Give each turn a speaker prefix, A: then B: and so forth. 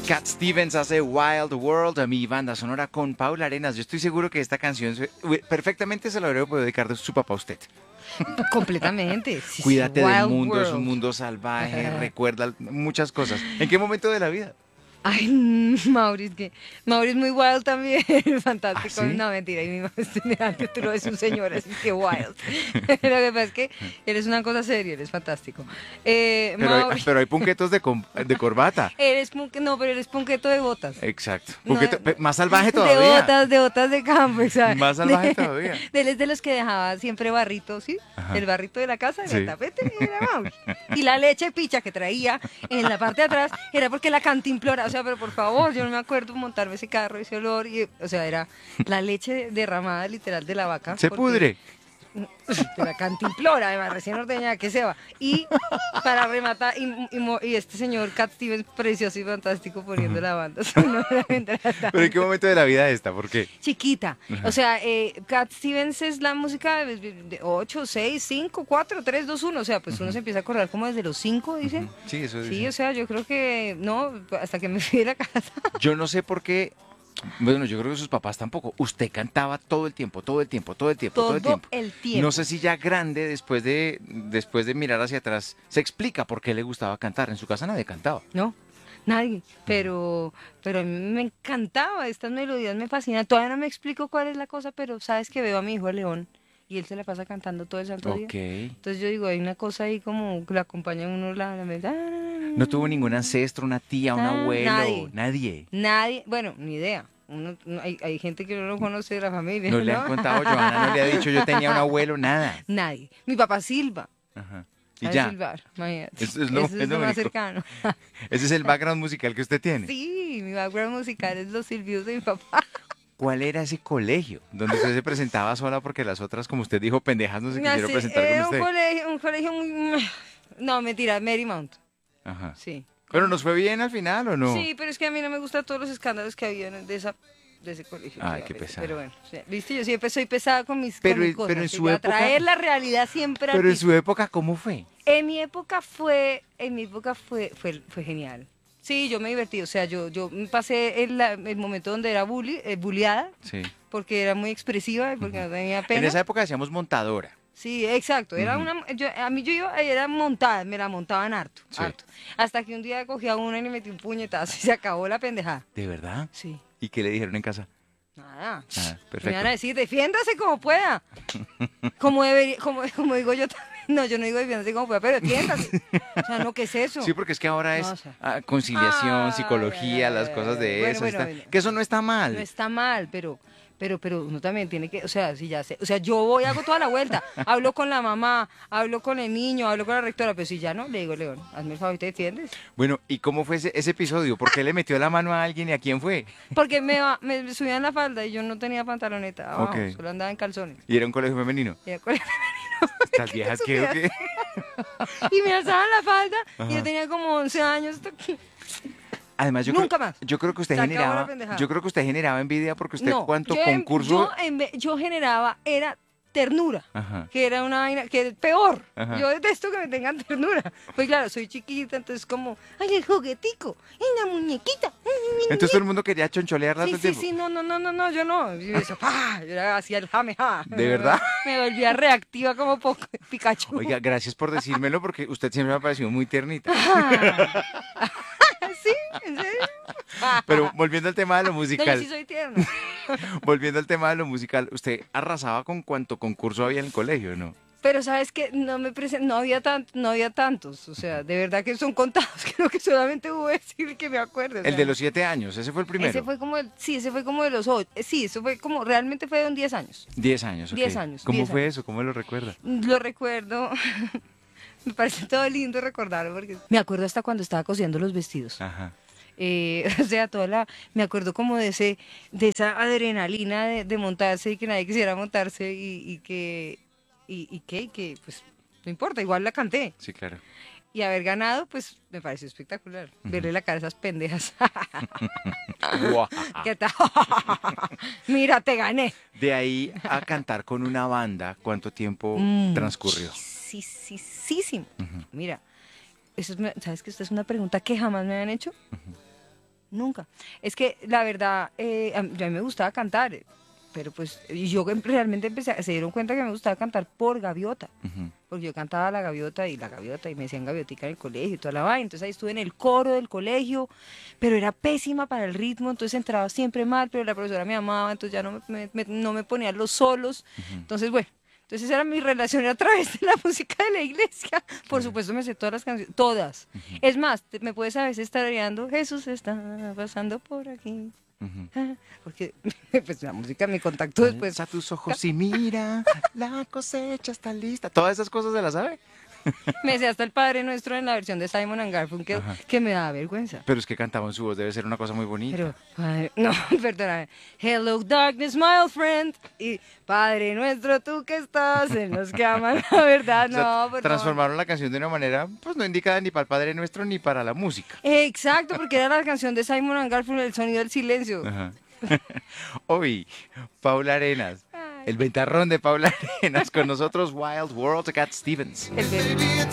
A: Cat Stevens hace Wild World, a mi banda sonora con Paula Arenas. Yo estoy seguro que esta canción perfectamente se la habría podido dedicar de su papá a usted.
B: Completamente. Sí,
A: Cuídate
B: sí,
A: del
B: Wild
A: mundo, es un
B: World.
A: mundo salvaje, recuerda muchas cosas. ¿En qué momento de la vida?
B: Ay, Maurice es muy wild también, fantástico.
A: ¿Ah, sí?
B: No, mentira, y mi mamá tú lo ves un señor, así que wild. Lo que pasa es que eres una cosa seria, eres fantástico. Maurice,
A: Pero hay punquetos de corbata.
B: no, pero eres punqueto de botas.
A: Exacto.
B: No,
A: Más salvaje
B: de
A: todavía.
B: botas de campo, ¿sabes?
A: Más salvaje todavía.
B: Él es de los que dejaba siempre barrito, ¿sí?
A: Ajá.
B: El barrito de la casa, en
A: Sí.
B: el tapete, era Maurice. Y la leche picha que traía en la parte de atrás era porque la cantimplora, o sea, pero por favor, yo no me acuerdo montarme ese carro, ese olor, y, o sea, era la leche derramada literal de la vaca.
A: Se
B: porque-
A: pudre.
B: De la cantimplora, además, recién ordeñada, que se va. Y para rematar, y este señor Cat Stevens, precioso y fantástico, poniendo la banda sonora mientras
A: ¿Pero en qué momento de la vida está? ¿Por qué?
B: chiquita. O sea, Cat Stevens es la música de 8, 6, 5, 4, 3, 2, 1. O sea, pues uno se empieza a acordar como desde los 5, dicen.
A: Sí, eso
B: Sí,
A: dice.
B: o sea, yo creo que no, hasta que me fui de la casa.
A: Yo no sé por qué. Bueno, yo creo que sus papás tampoco. Usted cantaba todo el tiempo, todo el tiempo, todo el tiempo, todo el
B: Todo
A: tiempo.
B: el tiempo.
A: No sé si ya grande, después de mirar hacia atrás, se explica por qué le gustaba cantar. En su casa nadie cantaba.
B: No, nadie. Pero a mí me encantaba, estas melodías me fascinan. Todavía no me explico cuál es la cosa, pero sabes que veo a mi hijo el León y él se la pasa cantando todo el santo día.
A: Ok.
B: Entonces yo digo, hay una cosa ahí como que la acompaña a uno la melodía.
A: No tuvo ningún ancestro, una tía, un abuelo,
B: Nadie.
A: nadie.
B: Nadie, bueno, ni idea. Hay gente que no conoce de la familia.
A: No le han contado, Johanna no le ha dicho yo tenía un abuelo, nada.
B: Nadie. Mi papá silba.
A: Ajá. Y
B: Sabe
A: ya.
B: silbar, imagínate.
A: Eso es lo
B: Eso es lo más
A: único.
B: cercano.
A: Ese es el background musical que usted tiene.
B: Sí, mi background musical es los silbidos de mi papá.
A: ¿Cuál era ese colegio donde usted se presentaba sola porque las otras, como usted dijo, pendejas no se quisieron
B: Sí,
A: presentar con
B: era
A: usted?
B: un colegio muy... No, mentira, Marymount.
A: Ajá.
B: Sí.
A: ¿Pero nos fue bien al final o no?
B: Sí, pero es que a mí no me gustan todos los escándalos que había de ese colegio.
A: Ay,
B: sí,
A: qué
B: a veces.
A: pesado.
B: Pero bueno, sí, viste, yo siempre soy pesada con mis
A: Pero
B: cosas.
A: en
B: sí,
A: su
B: voy a
A: época-
B: traer la realidad siempre a
A: Pero en
B: ti.
A: su época, ¿cómo fue?
B: En mi época fue genial. Sí, yo me divertí, o sea, yo pasé el momento donde era bulliada,
A: Sí.
B: porque era muy expresiva y porque no tenía
A: En
B: pena.
A: esa época decíamos montadora.
B: Sí, exacto, era a mí yo iba, era montada, me la montaban harto,
A: Sí.
B: harto. Hasta que un día cogí a una y le metí un puñetazo y se acabó la pendejada.
A: ¿De verdad?
B: Sí.
A: ¿Y qué le dijeron en casa?
B: Nada.
A: Nada,
B: Me
A: perfecto.
B: van a decir, defiéndase como pueda. Como digo yo también. No, yo no digo defiéndase como pueda, pero defiéndase. O sea, no, ¿qué es eso?
A: Sí, porque es que ahora es
B: No, o sea.
A: conciliación,
B: Ay,
A: psicología,
B: ay,
A: las
B: ay,
A: cosas
B: ay.
A: de
B: Bueno,
A: eso.
B: bueno, bueno.
A: Que eso no está mal.
B: No está mal, pero uno también tiene que, o sea, si ya sé, o sea, yo voy, hago toda la vuelta, hablo con la mamá, hablo con el niño, hablo con la rectora, pero si ya no, le digo, León, hazme el favor y te defiendes.
A: Bueno, ¿y cómo fue ese episodio? ¿Por qué le metió la mano a alguien y a quién fue?
B: Porque me subían la falda y yo no tenía pantaloneta abajo,
A: Ok.
B: solo andaba en calzones.
A: ¿Y era un colegio femenino?
B: Y, era
A: Estas viejas que...
B: estupidez. y me alzaban la falda y
A: Ajá.
B: yo tenía como 11 años.
A: Además,
B: Nunca más.
A: Yo creo que usted
B: Se acabó la
A: generaba...
B: pendejada.
A: Yo creo que usted generaba envidia porque usted
B: No,
A: cuánto
B: yo,
A: concurso...
B: yo generaba, era ternura.
A: Ajá.
B: Que era una vaina, que es peor.
A: Ajá.
B: Yo detesto que me tengan ternura. Pues claro, soy chiquita, entonces como, ay, el juguetico, ay, la muñequita.
A: Entonces todo el mundo quería choncholearla todo
B: Sí,
A: el
B: sí,
A: tiempo.
B: sí, no, yo no. Yo, eso, ¡pah! Yo era así el jameja.
A: ¿De verdad?
B: Me volvía reactiva como Pikachu.
A: Oiga, gracias por decírmelo porque usted siempre me ha parecido muy ternita.
B: ¿Sí? ¿En serio?
A: Pero volviendo al tema de lo
B: No, yo
A: musical,
B: sí soy tierna.
A: volviendo al tema de lo musical, usted arrasaba con cuánto concurso había en el colegio, ¿no?
B: Pero sabes que no había tantos, o sea, de verdad que son contados, creo que solamente hubo decir que me acuerdo. o
A: El
B: sea,
A: de los 7 años, ese fue el primero.
B: Ese fue como ese fue como de los 8, sí, eso fue como, realmente fue de 10 años.
A: 10 años, ok.
B: 10 años,
A: ¿Cómo
B: 10
A: fue
B: años.
A: eso? ¿Cómo lo recuerda?
B: Lo recuerdo, me parece todo lindo recordarlo, porque me acuerdo hasta cuando estaba cosiendo los vestidos.
A: Ajá.
B: O sea, me acuerdo como de esa adrenalina de montarse y que nadie quisiera montarse y que pues no importa, igual la canté.
A: Sí, claro.
B: Y haber ganado, pues me pareció espectacular. Verle la cara a esas pendejas.
A: Guau.
B: ¿Qué tal? Mira, te gané.
A: De ahí a cantar con una banda, ¿cuánto tiempo transcurrió?
B: Muchísimo. Mira, ¿sabes que esta es una pregunta que jamás me habían hecho? nunca. Es que la verdad, a mí me gustaba cantar, pero pues y yo realmente se dieron cuenta que me gustaba cantar por gaviota.
A: Ujú.
B: Porque yo cantaba la gaviota y me decían gaviotica en el colegio y toda la vaina. Entonces ahí estuve en el coro del colegio, pero era pésima para el ritmo, entonces entraba siempre mal, pero la profesora me amaba, entonces ya no me ponía los solos. Entonces, bueno, entonces era mi relación a través de la música de la iglesia. Por supuesto me sé todas las canciones, todas. Es más, me puedes a veces estar oreando, Jesús está pasando por aquí.
A: Ujú.
B: Porque pues la música me contactó después.
A: Alza tus ojos y mira, la cosecha está lista. Todas esas cosas se las sabe.
B: Me sé hasta el Padre Nuestro en la versión de Simon and Garfunkel
A: Ajá.
B: que me da vergüenza.
A: Pero es que cantaba en su voz, debe ser una cosa muy bonita.
B: Pero, no, perdóname. Hello, darkness, my old friend. Y Padre Nuestro, tú que estás en los que aman la verdad.
A: O sea,
B: No, por favor.
A: transformaron la canción de una manera, pues no indicada ni para el Padre Nuestro ni para la música.
B: Exacto, porque era la canción de Simon and Garfunkel, el sonido del silencio.
A: Ajá. Hoy, Paula Arenas,
B: Ay.
A: el ventarrón de Paula Arenas, con nosotros Wild World de Cat Stevens.
B: El bebé.